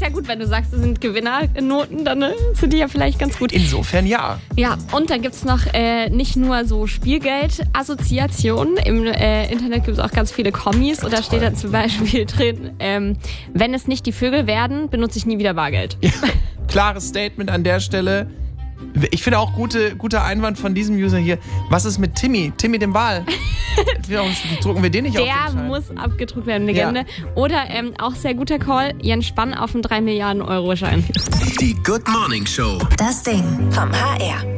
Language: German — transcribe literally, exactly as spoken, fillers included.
ja gut, wenn du sagst, das sind Gewinnernoten, dann äh, sind die ja vielleicht ganz gut. Insofern ja. Ja, und dann gibt's noch äh, nicht nur so Spielgeld-Assoziationen. Im äh, Internet gibt es auch ganz viele Kommis. Und da steht dann zum Beispiel drin, ähm, wenn es nicht die Vögel werden, benutze ich nie wieder Bargeld. Ja, klares Statement an der Stelle. Ich finde auch gute, guter Einwand von diesem User hier. Was ist mit Timmy? Timmy dem Wal? Drucken wir den nicht auf den Der Schein? muss abgedruckt werden, Legende. Ja. Oder ähm, auch sehr guter Call, Jens Spann auf dem drei Milliarden Euro Schein. Die Good Morning Show. Das Ding vom H R.